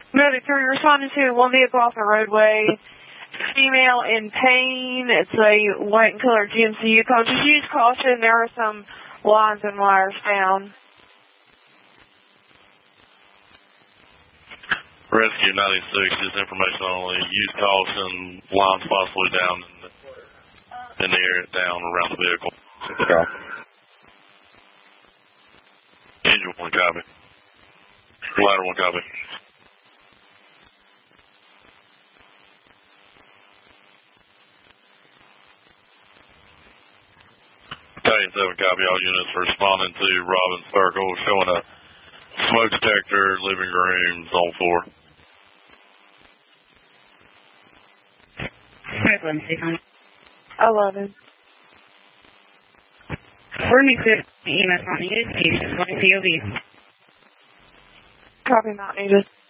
Medic 3, responding to one vehicle off the roadway. Female in pain. It's a white and colored GMC Yukon. Just use caution. There are some lines and wires down. Rescue 96, just information only. Use caution. Lines possibly down in the area, down around the vehicle. Okay. Engine 1 copy. Ladder 1 copy. Battalion 7 copy. All units responding to Robbins Circle, showing a smoke detector, living room, zone 4. 11. We're needed. EMS not needed. Patient 1 POV. Copy, not needed.